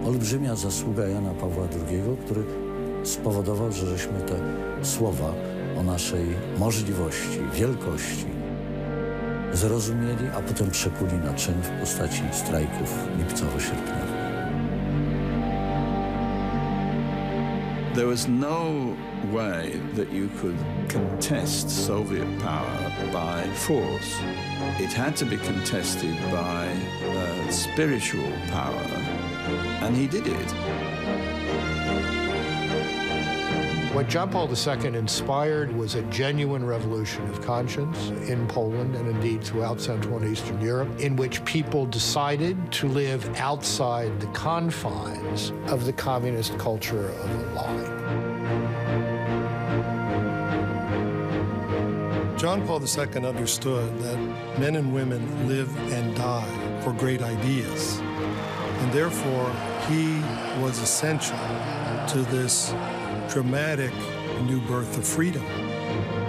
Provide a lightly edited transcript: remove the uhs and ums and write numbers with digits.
olbrzymia zasługa Jana Pawła II, który spowodował, że żeśmy te słowa o naszej możliwości, wielkości zrozumieli, a potem przekuli na czyn w postaci strajków lipcowo-sierpniowych. There was no way that you could contest Soviet power by force. It had to be contested by spiritual power, and he did it. What John Paul II inspired was a genuine revolution of conscience in Poland and indeed throughout Central and Eastern Europe, in which people decided to live outside the confines of the communist culture of the lie. John Paul II understood that men and women live and die for great ideas, and therefore he was essential to this dramatic new birth of freedom.